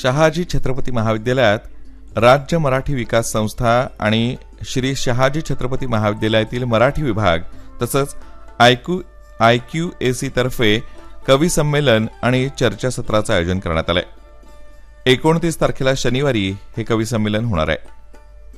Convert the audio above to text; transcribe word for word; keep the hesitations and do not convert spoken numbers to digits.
शहाजी छत्रपती महाविद्यालयात राज्य मराठी विकास संस्था आणि श्री शहाजी छत्रपती महाविद्यालयातील मराठी विभाग तसंच आयक्यू आयक्यू एसी तर्फे कवी संमेलन आणि चर्चासत्राचं आयोजन करण्यात आलंय। एकोणतीस तारखेला शनिवारी हे कवी संमेलन होणार आहे।